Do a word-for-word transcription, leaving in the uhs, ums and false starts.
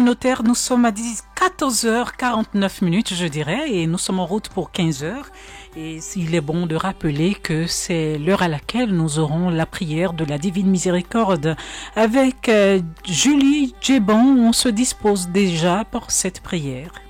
communautaire, nous sommes à quatorze heures quarante-neuf minutes, je dirais, et nous sommes en route pour quinze heures. Et il est bon de rappeler que c'est l'heure à laquelle nous aurons la prière de la Divine Miséricorde. Avec euh, Julie Djebon, on se dispose déjà pour cette prière.